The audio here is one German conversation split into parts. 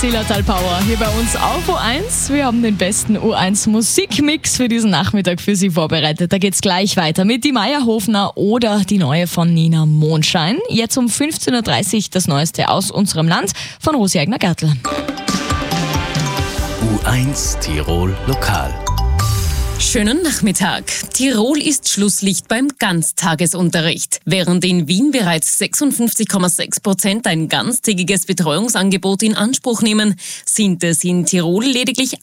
Zillertal Power hier bei uns auf U1. Wir haben den besten U1 Musikmix für diesen Nachmittag für Sie vorbereitet. Da geht's gleich weiter mit Die Meierhofner oder die neue von Nina Mondschein. Jetzt um 15.30 Uhr das Neueste aus unserem Land von Rosi Eigner-Gertl. U1 Tirol Lokal. Schönen Nachmittag. Tirol ist Schlusslicht beim Ganztagesunterricht. Während in Wien bereits 56,6% ein ganztägiges Betreuungsangebot in Anspruch nehmen, sind es in Tirol lediglich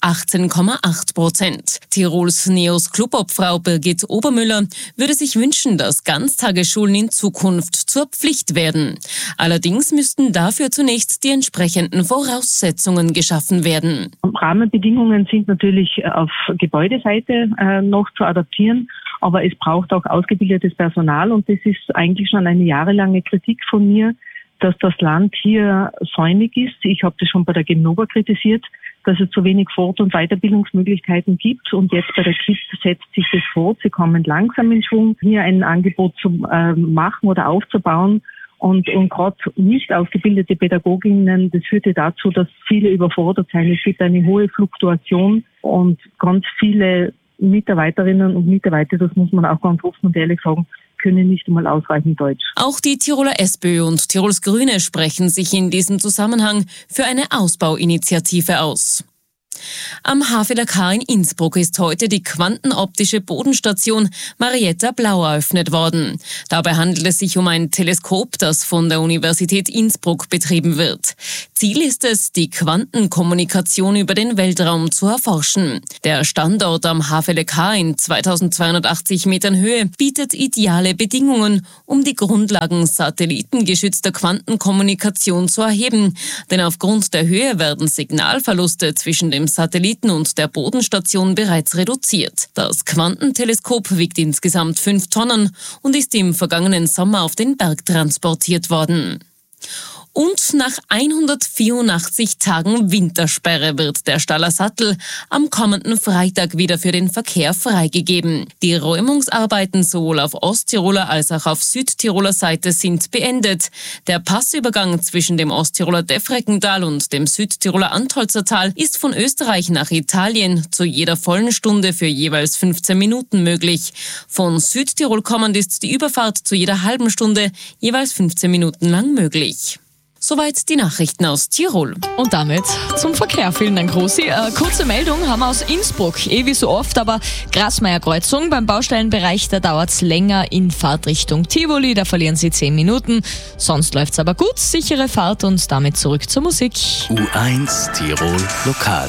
18,8%. Tirols NEOS Clubobfrau Birgit Obermüller würde sich wünschen, dass Ganztagesschulen in Zukunft zur Pflicht werden. Allerdings müssten dafür zunächst die entsprechenden Voraussetzungen geschaffen werden. Rahmenbedingungen sind natürlich auf Gebäudeseite noch zu adaptieren, aber es braucht auch ausgebildetes Personal und das ist eigentlich schon eine jahrelange Kritik von mir, dass das Land hier säumig ist. Ich habe das schon bei der Genova kritisiert, dass es zu wenig Fort- und Weiterbildungsmöglichkeiten gibt und jetzt bei der KIP setzt sich das fort. Sie kommen langsam in Schwung, hier ein Angebot zu machen oder aufzubauen. Und gerade nicht ausgebildete Pädagoginnen, das führte dazu, dass viele überfordert sind. Es gibt eine hohe Fluktuation und ganz viele Mitarbeiterinnen und Mitarbeiter, das muss man auch ganz offen und ehrlich sagen, können nicht einmal ausreichend Deutsch. Auch die Tiroler SPÖ und Tirols Grüne sprechen sich in diesem Zusammenhang für eine Ausbauinitiative aus. Am HVLK in Innsbruck ist heute die quantenoptische Bodenstation Marietta Blau eröffnet worden. Dabei handelt es sich um ein Teleskop, das von der Universität Innsbruck betrieben wird. Ziel ist es, die Quantenkommunikation über den Weltraum zu erforschen. Der Standort am HVLK in 2280 Metern Höhe bietet ideale Bedingungen, um die Grundlagen satellitengeschützter Quantenkommunikation zu erheben. Denn aufgrund der Höhe werden Signalverluste zwischen dem Satelliten und der Bodenstation bereits reduziert. Das Quantenteleskop wiegt insgesamt 5 Tonnen und ist im vergangenen Sommer auf den Berg transportiert worden. Und nach 184 Tagen Wintersperre wird der Staller Sattel am kommenden Freitag wieder für den Verkehr freigegeben. Die Räumungsarbeiten sowohl auf Osttiroler als auch auf Südtiroler Seite sind beendet. Der Passübergang zwischen dem Osttiroler Defreckental und dem Südtiroler Antholzertal ist von Österreich nach Italien zu jeder vollen Stunde für jeweils 15 Minuten möglich. Von Südtirol kommend ist die Überfahrt zu jeder halben Stunde jeweils 15 Minuten lang möglich. Soweit die Nachrichten aus Tirol. Und damit zum Verkehr. Vielen Dank, Rosi. Kurze Meldung haben wir aus Innsbruck. Wie so oft, aber Grasmeier-Kreuzung beim Baustellenbereich, da dauert es länger in Fahrtrichtung Tivoli. Da verlieren Sie 10 Minuten. Sonst läuft's aber gut. Sichere Fahrt und damit zurück zur Musik. U1 Tirol Lokal.